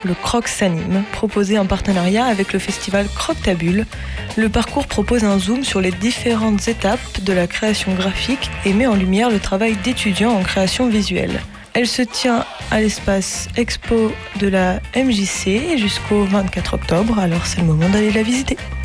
Le Croc s'anime, proposé en partenariat avec le festival Croctabule. Le parcours propose un zoom sur les différentes étapes de la création graphique et met en lumière le travail d'étudiants en création visuelle. Elle se tient à l'espace expo de la MJC jusqu'au 24 octobre, alors c'est le moment d'aller la visiter.